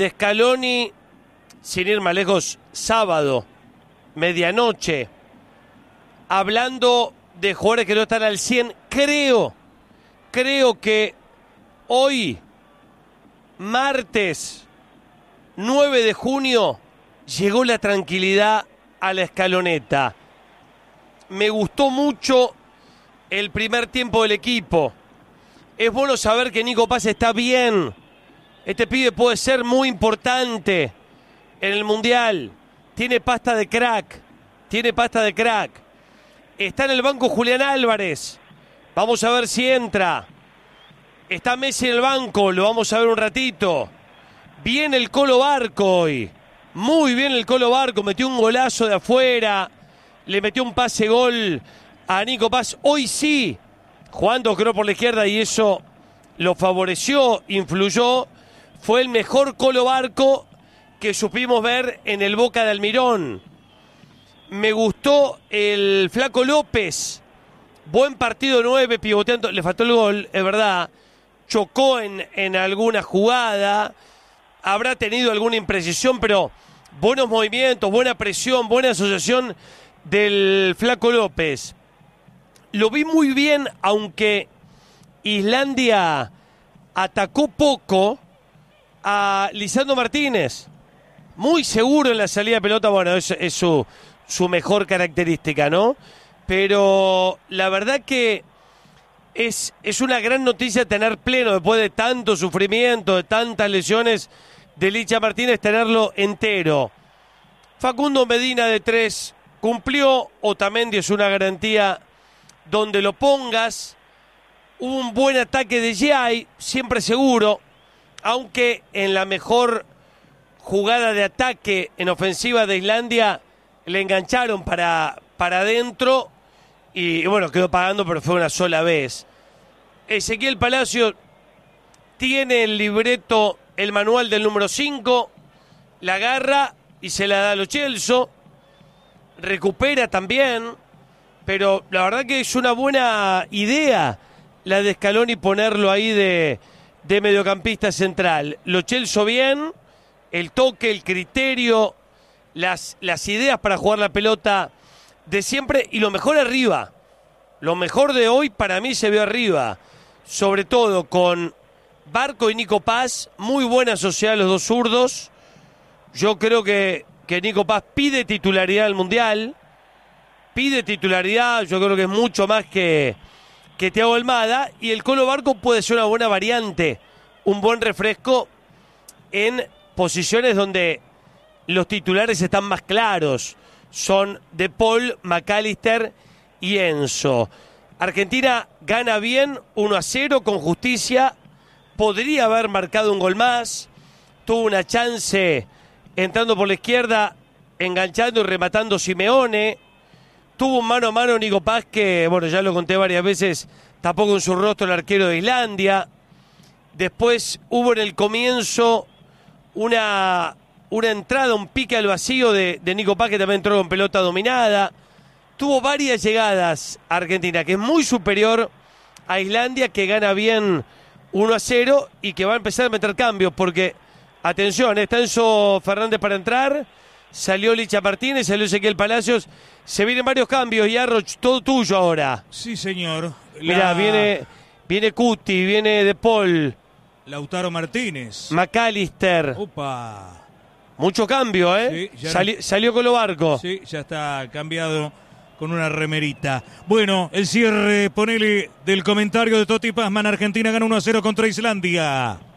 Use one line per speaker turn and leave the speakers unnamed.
de Scaloni, sin ir más lejos, sábado, medianoche, hablando de jugadores que no están al 100, creo que hoy, martes 9 de junio, llegó la tranquilidad a la Escaloneta. Me gustó mucho el primer tiempo del equipo. Es bueno saber que Nico Paz está bien. Este pibe puede ser muy importante en el Mundial. Tiene pasta de crack. Está en el banco Julián Álvarez. Vamos a ver si entra. Está Messi en el banco. Lo vamos a ver un ratito. Bien el Colo Barco hoy. Muy bien el Colo Barco. Metió un golazo de afuera. Le metió un pase gol a Nico Paz. Hoy sí, jugando creo por la izquierda, y eso lo favoreció, influyó. Fue el mejor Colo Barco que supimos ver en el Boca de Almirón. Me gustó el Flaco López. Buen partido 9, pivoteando. Le faltó el gol, es verdad. Chocó en alguna jugada. Habrá tenido alguna imprecisión, pero buenos movimientos, buena presión, buena asociación del Flaco López. Lo vi muy bien, aunque Islandia atacó poco a Lisandro Martínez. Muy seguro en la salida de pelota, bueno, es su mejor característica, ¿no? Pero la verdad que es una gran noticia tener pleno, después de tanto sufrimiento, de tantas lesiones, de Licha Martínez, tenerlo entero. Facundo Medina de 3 cumplió. Otamendi es una garantía donde lo pongas. Hubo un buen ataque de Giai, siempre seguro, aunque en la mejor jugada de ataque en ofensiva de Islandia le engancharon para adentro y bueno, quedó pagando, pero fue una sola vez. Ezequiel Palacio tiene el libreto, el manual del número 5, la agarra y se la da a Lo Celso, recupera también, pero la verdad que es una buena idea la de Scaloni ponerlo ahí de mediocampista central. Lo Celso bien, el toque, el criterio, las ideas para jugar la pelota de siempre, y lo mejor arriba. Lo mejor de hoy para mí se vio arriba, sobre todo con Barco y Nico Paz, muy buena sociedad los dos zurdos. Yo creo que Nico Paz pide titularidad al Mundial, yo creo que es mucho más que Thiago Almada, y el Colo Barco puede ser una buena variante, un buen refresco en posiciones donde los titulares están más claros. Son De Paul, McAllister y Enzo. Argentina gana bien, 1-0 con justicia. Podría haber marcado un gol más. Tuvo una chance entrando por la izquierda, enganchando y rematando Simeone. Tuvo un mano a mano Nico Paz que, bueno, ya lo conté varias veces, tapó con su rostro el arquero de Islandia. Después hubo en el comienzo una entrada, un pique al vacío de Nico Paz, que también entró con pelota dominada. Tuvo varias llegadas Argentina, que es muy superior a Islandia, que gana bien 1-0 y que va a empezar a meter cambios, porque, atención, está Enzo Fernández para entrar, salió Licha Martínez, salió Ezequiel Palacios, se vienen varios cambios, y Arroch, todo tuyo ahora.
Sí, señor.
Mirá, viene Cuti, viene De Paul,
Lautaro Martínez,
McAllister.
Opa.
Mucho cambio, ¿eh? Sí, salió Colo Barco.
Sí, ya está cambiado con una remerita. Bueno, el cierre, ponele, del comentario de Toti Pazman. Argentina gana 1-0 contra Islandia.